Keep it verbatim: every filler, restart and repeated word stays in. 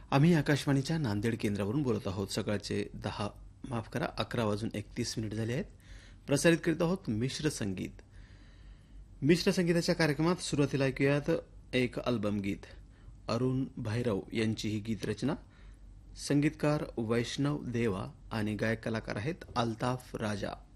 आम्ही आकाशवाणीच्या नांदेड केंद्रावरून बोलत आहोत. सकाळचे दहा माफ करा अकरा वाजून एकतीस मिनिट झाले आहेत. प्रसारित करीत आहोत मिश्र संगीत. मिश्र संगीताच्या कार्यक्रमात सुरुवातीला ऐकूयात एक अल्बम गीत. अरुण भैरव यांची ही गीत रचना. संगीतकार वैष्णव देवा आणि गायक कलाकार आहेत अल्ताफ राजा.